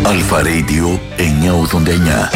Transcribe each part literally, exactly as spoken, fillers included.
Αλφα Radio εννιακόσια ογδόντα εννιά.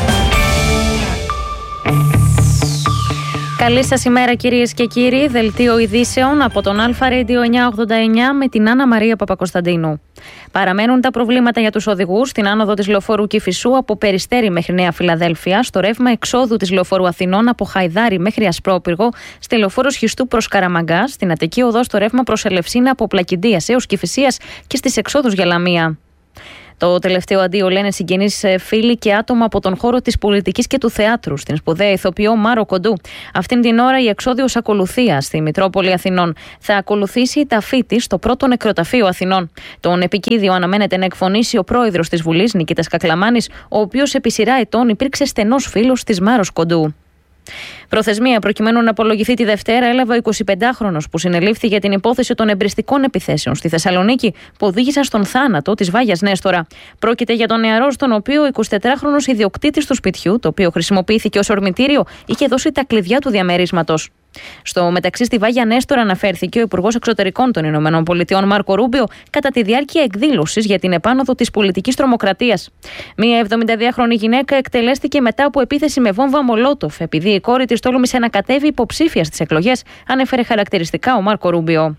Καλή σας ημέρα κυρίες και κύριοι, δελτίο ειδήσεων από τον Αλφα Radio εννιακόσια ογδόντα εννιά με την Άννα Μαρία Παπακοσταντίνου. Παραμένουν τα προβλήματα για τους οδηγούς στην άνοδο της λεωφόρου Κηφισού από Περιστέρι μέχρι Νέα Φιλαδέλφια, στο ρεύμα εξόδου της λεωφόρου Αθηνών από Χαϊδάρι μέχρι Ασπρόπυργο, στη λεωφόρο Σχιστού προς Καραμαγκά, στην Αττική οδό στο ρεύμα προς Ελευσίνα από Πλακιντίας έως Κηφισίας και στις εξόδους για Λαμία. Το τελευταίο αντίο λένε συγγενείς, φίλοι και άτομα από τον χώρο της πολιτικής και του θεάτρου, στην σπουδαία ηθοποιό Μάρο Κοντού. Αυτήν την ώρα η εξόδιος ακολουθία στη Μητρόπολη Αθηνών. Θα ακολουθήσει η ταφή της στο πρώτο νεκροταφείο Αθηνών. Τον επικίδιο αναμένεται να εκφωνήσει ο πρόεδρος της Βουλής, Νικήτας Κακλαμάνης, ο οποίος επί σειρά ετών υπήρξε στενός φίλος της Μάρος Κοντού. Προθεσμία προκειμένου να απολογηθεί τη Δευτέρα έλαβε ο εικοσιπεντάχρονος που συνελήφθη για την υπόθεση των εμπριστικών επιθέσεων στη Θεσσαλονίκη που οδήγησαν στον θάνατο της Βάγιας Νέστορα. Πρόκειται για τον νεαρό, στον οποίο ο εικοσιτετράχρονος ιδιοκτήτης του σπιτιού, το οποίο χρησιμοποιήθηκε ως ορμητήριο, είχε δώσει τα κλειδιά του διαμερίσματος. Στο μεταξύ, στη Βάγια Νέστορα αναφέρθηκε ο Υπουργός Εξωτερικών των Ηνωμένων Πολιτειών Μάρκο Ρούμπιο κατά τη διάρκεια εκδήλωσης για την επάνωδο της πολιτικής τρομοκρατίας. Μία εβδομηνταδυάχρονη γυναίκα εκτελέστηκε μετά από επίθεση με βόμβα Μολότοφ, επειδή η κόρη της τόλμησε να κατέβει υποψήφια στις εκλογές, ανέφερε χαρακτηριστικά ο Μάρκο Ρούμπιο.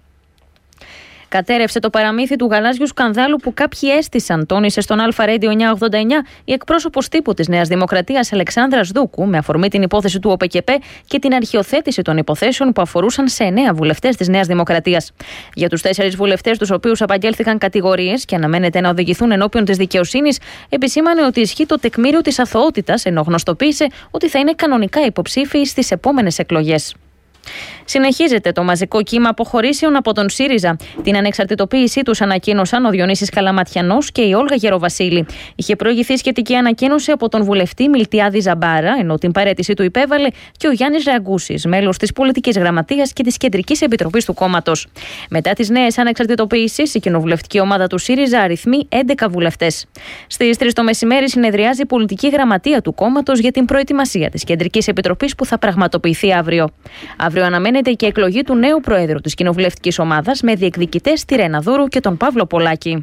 Κατέρευσε το παραμύθι του γαλάζιου σκανδάλου που κάποιοι έστησαν, τόνισε στον Αλφα Radio εννιακόσια ογδόντα εννιά η εκπρόσωπος τύπου της Νέας Δημοκρατίας Αλεξάνδρας Δούκου, με αφορμή την υπόθεση του ΟΠΕΚΕΠΕ και την αρχιοθέτηση των υποθέσεων που αφορούσαν σε εννέα βουλευτές της Νέας Δημοκρατίας. Για τους τέσσερις βουλευτές, τους οποίους απαγγέλθηκαν κατηγορίες και αναμένεται να οδηγηθούν ενώπιον της δικαιοσύνης, επισήμανε ότι ισχύει το τεκμήριο της αθωότητας, ενώ γνωστοποίησε ότι θα είναι κανονικά υποψήφιοι στις επόμενες εκλογές. Συνεχίζεται το μαζικό κύμα αποχωρήσεων από τον ΣΥΡΙΖΑ. Την ανεξαρτητοποίησή τους ανακοίνωσαν ο Διονύσης Καλαματιανός και η Όλγα Γεροβασίλη. Είχε προηγηθεί σχετική ανακοίνωση από τον βουλευτή Μιλτιάδη Ζαμπάρα, ενώ την παραίτησή του υπέβαλε και ο Γιάννης Ραγκούσης, μέλος της Πολιτικής Γραμματείας και της Κεντρικής Επιτροπής του κόμματος. Μετά τις νέες ανεξαρτητοποίησεις, η κοινοβουλευτική ομάδα του ΣΥΡΙΖΑ αριθμεί έντεκα βουλευτές. Στις τρεις το μεσημέρι συνεδριάζει η Πολιτική Γραμματεία του κόμματος για την προετοιμασία της Κεντρικής Επιτροπής που θα πραγματοποιηθεί αύριο. Αύριο αναμένεται και εκλογή του νέου Προέδρου της κοινοβουλευτικής ομάδας με διεκδικητές τη Ρένα Δούρου και τον Παύλο Πολάκη.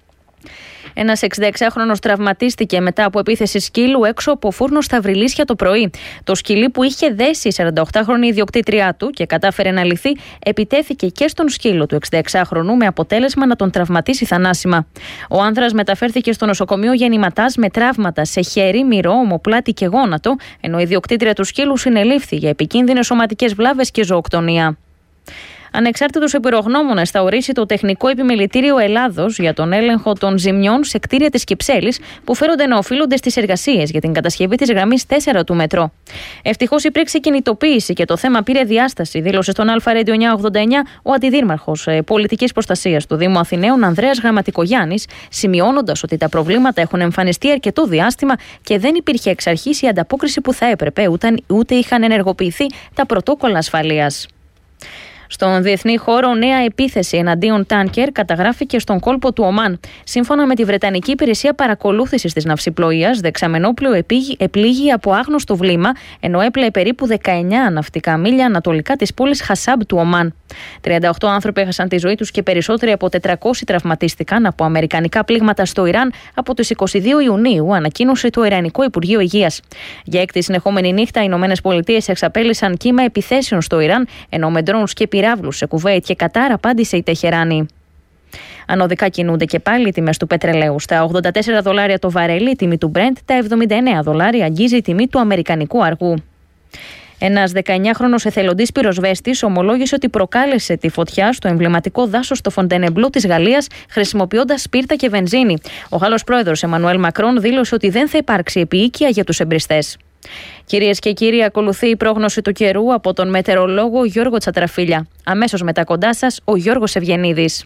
Ένας εξηνταεξάχρονος τραυματίστηκε μετά από επίθεση σκύλου έξω από φούρνο στα Βρυλίσια το πρωί. Το σκυλί που είχε δέσει η σαρανταοκτάχρονη ιδιοκτήτριά του και κατάφερε να λυθεί, επιτέθηκε και στον σκύλο του εξηνταεξάχρονου με αποτέλεσμα να τον τραυματίσει θανάσιμα. Ο άνδρας μεταφέρθηκε στο νοσοκομείο γεννηματάς με τραύματα σε χέρι, μυρό, ομοπλάτη και γόνατο, ενώ η ιδιοκτήτρια του σκύλου συνελήφθη για επικίνδυνες σωματικές βλάβες και ζωοκτονία. Ανεξάρτητους εμπειρογνώμονες θα ορίσει το Τεχνικό Επιμελητήριο Ελλάδος για τον έλεγχο των ζημιών σε κτίρια της Κυψέλης που φέρονται να οφείλονται στις εργασίες για την κατασκευή της γραμμής τέσσερα του μετρό. Ευτυχώς υπήρξε κινητοποίηση και το θέμα πήρε διάσταση, δήλωσε στον Αλφα Radio εννιακόσια ογδόντα εννιά ο Αντιδήμαρχος Πολιτικής Προστασίας του Δήμου Αθηναίων Ανδρέας Γραμματικογιάννης, σημειώνοντας ότι τα προβλήματα έχουν εμφανιστεί αρκετό διάστημα και δεν υπήρχε εξ αρχής η ανταπόκριση που θα έπρεπε, ούτε, ούτε είχαν ενεργοποιηθεί τα πρωτόκολλα ασφαλείας. Στον διεθνή χώρο, νέα επίθεση εναντίον τάνκερ καταγράφηκε στον κόλπο του Ομάν. Σύμφωνα με τη Βρετανική Υπηρεσία Παρακολούθησης της Ναυσιπλοείας, δεξαμενόπλοιο επλήγει από άγνωστο βλήμα, ενώ έπλεε περίπου δεκαεννέα ναυτικά μίλια ανατολικά της πόλης Χασάμπ του Ομάν. τριάντα οκτώ άνθρωποι έχασαν τη ζωή τους και περισσότεροι από τετρακόσιοι τραυματίστηκαν από αμερικανικά πλήγματα στο Ιράν από τις είκοσι δύο Ιουνίου, ανακοίνωσε το Ιρανικό Υπουργείο Υγείας. Για έκτη συνεχόμενη νύχτα, οι Ηνωμένες Πολιτείες εξαπέλυσαν κύμα επιθέσεων στο Ιράν, ενώ με ντρόουνς και πυράβλους σε Κουβέιτ και Κατάρ απάντησε η Τεχεράνη. Ανωδικά κινούνται και πάλι οι τιμές του πετρελαίου. Στα ογδόντα τέσσερα δολάρια το βαρέλι, η τιμή του Brent, τα εβδομήντα εννέα δολάρια αγγίζει η τιμή του αμερικανικού αργού. Ένας δεκαεννιάχρονος εθελοντής πυροσβέστης ομολόγησε ότι προκάλεσε τη φωτιά στο εμβληματικό δάσος στο Φοντενεμπλού της Γαλλίας χρησιμοποιώντας σπίρτα και βενζίνη. Ο Γάλλος πρόεδρος Εμμανουέλ Μακρόν δήλωσε ότι δεν θα υπάρξει επίοικια για τους εμπριστές. Κυρίες και κύριοι, ακολουθεί η πρόγνωση του καιρού από τον μετεωρολόγο Γιώργο Τσατραφίλια. Αμέσως μετά κοντά σας ο Γιώργος Ευγενίδης.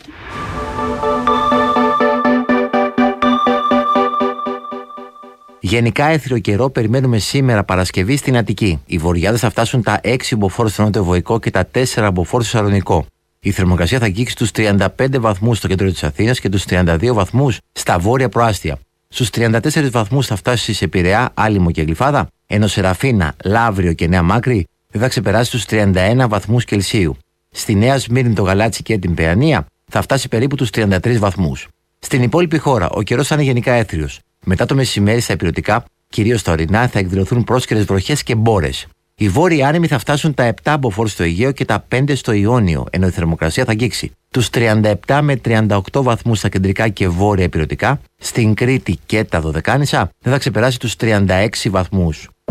Γενικά έθριο καιρό περιμένουμε σήμερα Παρασκευή στην Αττική. Οι βοριάδες θα φτάσουν τα έξι μποφόρ στο νότιο Βοϊκό και τα τέσσερα μποφόρ στο Σαλονικό. Η θερμοκρασία θα αγγίξει τους τριάντα πέντε βαθμούς στο κέντρο της Αθήνας και τους τριάντα δύο βαθμούς στα βόρεια προάστια. Στους τριάντα τέσσερις βαθμούς θα φτάσει σε Πειραιά, Άλυμο και Γλυφάδα, ενώ σε Ραφίνα, Λαύριο και Νέα Μάκρη δεν θα ξεπεράσει τους τριάντα ένα βαθμούς Κελσίου. Στη Νέα Σμύρνη, το Γαλάτσι και την Παιανία θα φτάσει περίπου τους τριάντα τρεις βαθμούς. Στην υπόλοιπη χώρα, ο καιρός θα είναι γενικά έθριος. Μετά το μεσημέρι στα ηπειρωτικά, κυρίως στα ορεινά, θα εκδηλωθούν πρόσκαιρες βροχές και μπόρες. Οι βόρειοι άνεμοι θα φτάσουν τα επτά μποφόρ στο Αιγαίο και τα πέντε στο Ιόνιο, ενώ η θερμοκρασία θα αγγίξει τους τριάντα επτά με τριάντα οκτώ βαθμούς στα κεντρικά και βόρεια ηπειρωτικά. Στην Κρήτη και τα Δωδεκάνησα δεν θα ξεπεράσει τους τριάντα έξι βαθμούς.